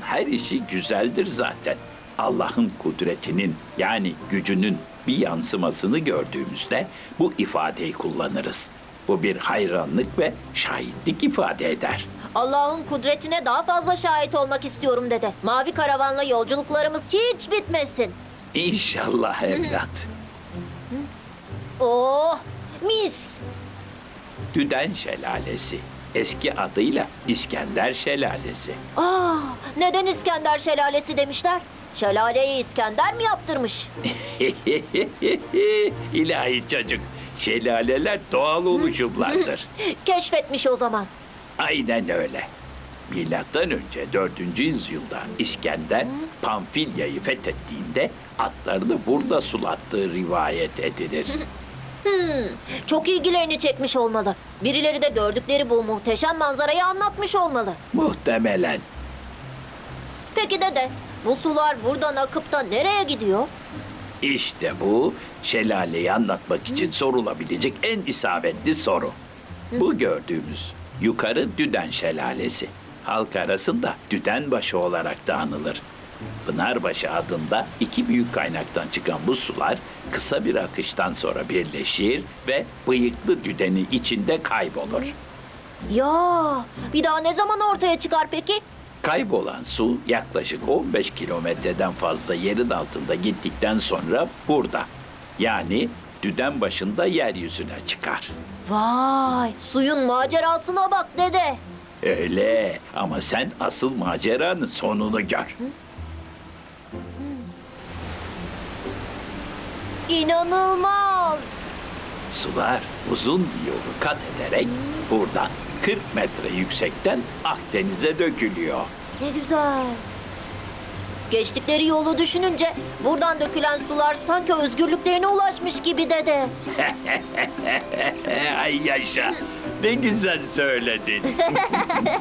her işi güzeldir zaten. Allah'ın kudretinin yani gücünün bir yansımasını gördüğümüzde bu ifadeyi kullanırız. Bu bir hayranlık ve şahitlik ifade eder. Allah'ın kudretine daha fazla şahit olmak istiyorum dede. Mavi karavanla yolculuklarımız hiç bitmesin. İnşallah evlat. Oh, mis. Düden Şelalesi. Eski adıyla İskender Şelalesi. Neden İskender Şelalesi demişler? Şelaleyi İskender mi yaptırmış? İlahi çocuk. Şelaleler doğal oluşumlardır. Keşfetmiş o zaman. Aynen öyle. Milattan önce 4. yüzyılda İskender Pamfilya'yı fethettiğinde atlarını burada sulattığı rivayet edilir. Çok ilgilerini çekmiş olmalı. Birileri de gördükleri bu muhteşem manzarayı anlatmış olmalı. Muhtemelen. Peki dede, bu sular buradan akıp da nereye gidiyor? İşte bu şelaleyi anlatmak için sorulabilecek en isabetli soru. Bu gördüğümüz yukarı Düden Şelalesi. Halk arasında Düdenbaşı olarak da anılır. Pınarbaşı adında iki büyük kaynaktan çıkan bu sular kısa bir akıştan sonra birleşir ve bıyıklı düdeni içinde kaybolur. Ya, bir daha ne zaman ortaya çıkar peki? Kaybolan su yaklaşık 15 kilometreden fazla yerin altında gittikten sonra burada. Yani düden başında yeryüzüne çıkar. Vay, suyun macerasına bak dede. Öyle ama sen asıl maceranın sonunu gör. İnanılmaz. Sular uzun bir yolu kat ederek buradan 40 metre yüksekten Akdeniz'e dökülüyor. Ne güzel. Geçtikleri yolu düşününce buradan dökülen sular sanki özgürlüklerine ulaşmış gibi dede. Ay yaşa, ne güzel söyledin.